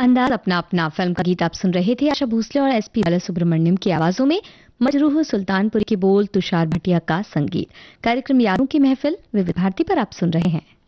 अंदाज अपना अपना फिल्म का गीत आप सुन रहे थे। आशा भोसले और एसपी बालासुब्रमण्यम की आवाजों में मजरूह सुल्तानपुर के बोल, तुषार भटिया का संगीत। कार्यक्रम यादों की महफिल विविध भारती पर आप सुन रहे हैं।